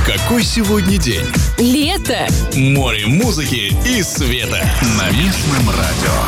Какой сегодня день? Лето! Море музыки и света. На местном радио.